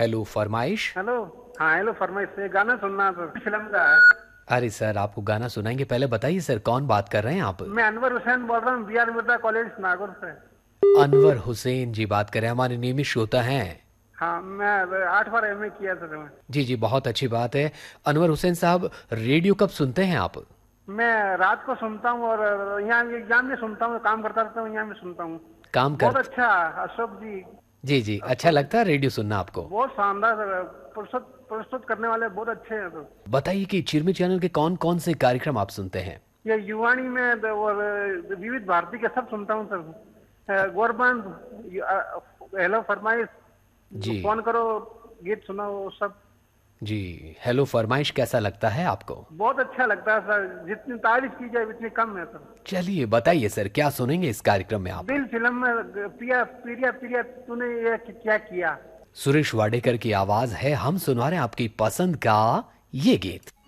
Hello फरमाइश। Hello. हाँ hello फरमाइश से गाना सुनना तो फिल्म का है। अरे सर, आपको गाना सुनाएंगे, पहले बताइए सर कौन बात कर रहे हैं आप? मैं अनवर हुसैन बोल रहा हूँ B are Mirza college Nagaur से। अनवर हुसैन जी बात कर रहे हैं, हमारे नियमित श्रोता हैं। हाँ मैं 8 बार एमए किया था मैं। जी जी, बहुत अच्छी बात है। अनवर हुसैन साहब, रेडियो कब सुनते हैं आप? मैं रात को सुनता हूँ और यहाँ भी सुनता हूँ, काम करता रहता हूँ, यहाँ भी सुनता हूँ। काम बहुत कर। अच्छा। अशोक जी। जी जी, अच्छा अशोक लगता है रेडियो सुनना आपको? बहुत शानदार प्रस्तुत प्रस्तुत करने वाले बहुत अच्छे हैं तो। बताइए कि चिरमी चैनल के कौन कौन से कार्यक्रम आप सुनते हैं? ये युवाणी में और विविध भारती के सब सुनता हूँ सर। गौरबंद, हेलो फरमाइश, जी फोन करो, गीत सुनाओ, सब जी। हेलो फरमाइश कैसा लगता है आपको? बहुत अच्छा लगता है सर। जितनी तारीफ की जाए उतनी कम है सर। चलिए बताइए सर, क्या सुनेंगे इस कार्यक्रम में आप? दिल फिल्म में प्रिया प्रिया प्रिया तूने ये क्या किया। सुरेश वाडेकर की आवाज है, हम सुना रहे हैं आपकी पसंद का ये गीत।